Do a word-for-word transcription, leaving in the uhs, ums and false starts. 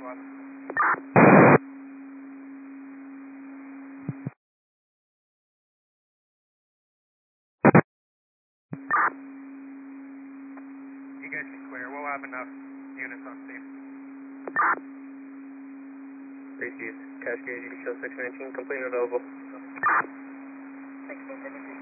one. You guys can clear. We'll have enough units on scene. Received. Cache gauge, show six nineteen, complete and available. sixteen fifty-three.